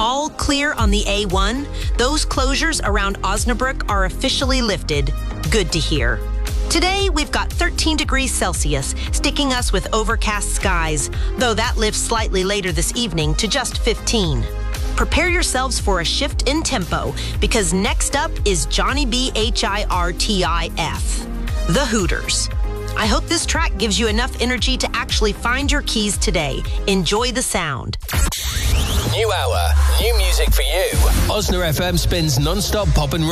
all clear on the A1. Those closures around Osnabrück are officially lifted. Good to hear. Today, we've got 13 degrees Celsius, sticking us with overcast skies, though that lifts slightly later this evening to just 15. Prepare yourselves for a shift in tempo, because next up is Johnny B. Hirtif, The Hooters. I hope this track gives you enough energy to actually find your keys today. Enjoy the sound. New hour, new music for you. Osna FM spins non-stop pop and rock.